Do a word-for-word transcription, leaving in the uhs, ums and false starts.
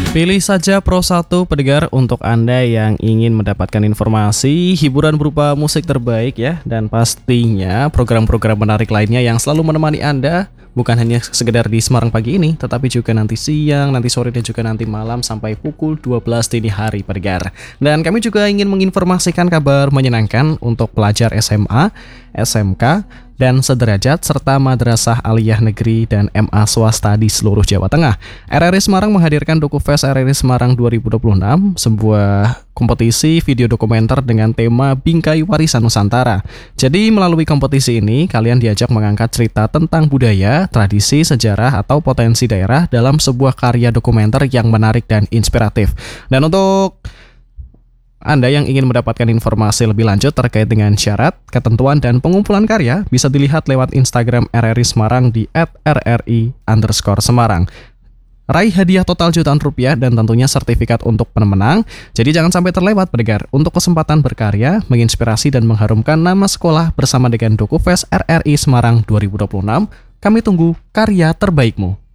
Pilih saja Pro satu pendengar untuk Anda yang ingin mendapatkan informasi, hiburan berupa musik terbaik ya, dan pastinya program-program menarik lainnya yang selalu menemani Anda, bukan hanya sekedar di Semarang pagi ini, tetapi juga nanti siang, nanti sore, dan juga nanti malam sampai pukul dua belas dini hari pendengar. Dan kami juga ingin menginformasikan kabar menyenangkan untuk pelajar S M A, S M K, dan sederajat serta madrasah aliyah negeri dan M A swasta di seluruh Jawa Tengah. R R I Semarang menghadirkan DokuFest R R I Semarang dua ribu dua puluh enam, sebuah kompetisi video dokumenter dengan tema Bingkai Warisan Nusantara. Jadi melalui kompetisi ini, kalian diajak mengangkat cerita tentang budaya, tradisi, sejarah, atau potensi daerah dalam sebuah karya dokumenter yang menarik dan inspiratif. Dan untuk Anda yang ingin mendapatkan informasi lebih lanjut terkait dengan syarat, ketentuan, dan pengumpulan karya bisa dilihat lewat Instagram R R I Semarang di et R R I underscore Semarang. Raih hadiah total jutaan rupiah dan tentunya sertifikat untuk pemenang. Jadi jangan sampai terlewat pendengar untuk kesempatan berkarya, menginspirasi, dan mengharumkan nama sekolah bersama dengan DokuFest R R I Semarang dua ribu dua puluh enam. Kami tunggu karya terbaikmu.